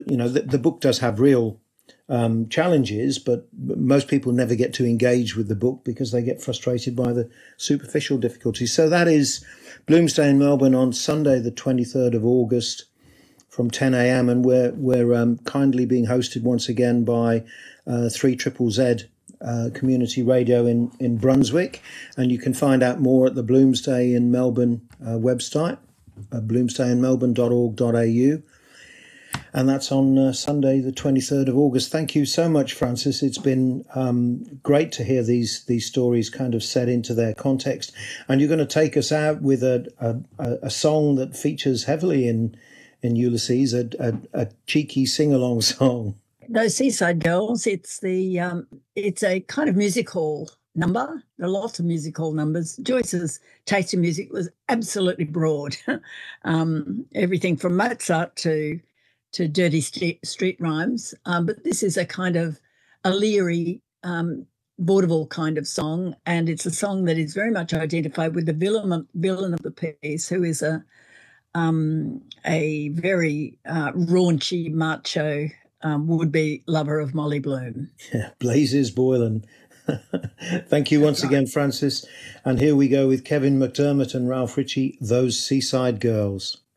The book does have real challenges, but most people never get to engage with the book because they get frustrated by the superficial difficulties. So that is Bloomsday in Melbourne on Sunday, the 23rd of August from 10 a.m. And we're kindly being hosted once again by 3ZZZ Community Radio in Brunswick. And you can find out more at the Bloomsday in Melbourne website, bloomsdayinmelbourne.org.au. And that's on Sunday, the 23rd of August. Thank you so much, Frances. It's been great to hear these stories kind of set into their context. And you're going to take us out with a song that features heavily in Ulysses, a cheeky sing-along song. Those Seaside Girls, it's a kind of musical number. There are lots of musical numbers. Joyce's taste in music was absolutely broad. Everything from Mozart to dirty street rhymes. But this is a kind of a leery, vaudeville kind of song, and it's a song that is very much identified with the villain of the piece, who is a very raunchy, macho would-be lover of Molly Bloom. Yeah, Blazes Boylan. Thank you once again, Frances. And here we go with Kevin McDermott and Ralph Ritchie, Those Seaside Girls.